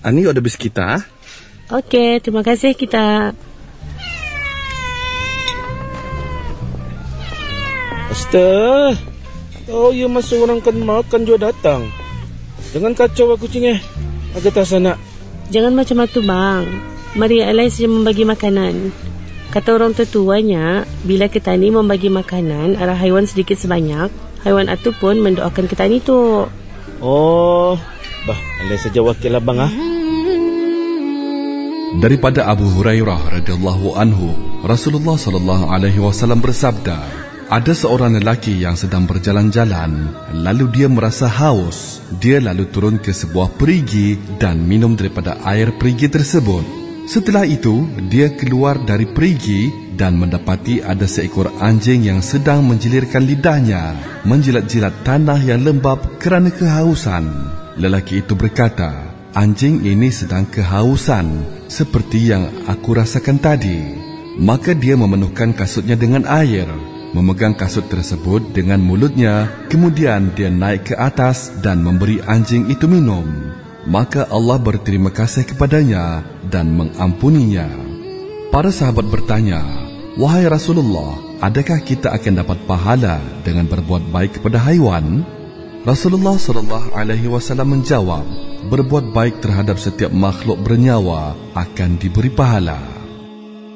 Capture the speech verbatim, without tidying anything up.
Ani ada bis kita. Okey, terima kasih kita. Astagfirullah. Oh, ya masa orang kan makan juga datang. Jangan kacau aku cingeh. Agak tak sana. Jangan macam itu, bang. Mari alai saja membagi makanan. Kata orang tertuanya, bila kita ni membagi makanan arah haiwan sedikit sebanyak, haiwan itu pun mendoakan kita ni tu. Oh, bah, alai saja wakil abang ah. Daripada Abu Hurairah radhiyallahu anhu, Rasulullah sallallahu alaihi wasallam bersabda, ada seorang lelaki yang sedang berjalan-jalan, lalu dia merasa haus. Dia lalu turun ke sebuah perigi dan minum daripada air perigi tersebut. Setelah itu, dia keluar dari perigi dan mendapati ada seekor anjing yang sedang menjilirkan lidahnya, menjilat-jilat tanah yang lembab kerana kehausan. Lelaki itu berkata, anjing ini sedang kehausan, seperti yang aku rasakan tadi. Maka dia memenuhkan kasutnya dengan air, memegang kasut tersebut dengan mulutnya, kemudian dia naik ke atas dan memberi anjing itu minum. Maka Allah berterima kasih kepadanya dan mengampuninya. Para sahabat bertanya, wahai Rasulullah, adakah kita akan dapat pahala dengan berbuat baik kepada haiwan? Rasulullah sallallahu alaihi wasallam menjawab, berbuat baik terhadap setiap makhluk bernyawa akan diberi pahala.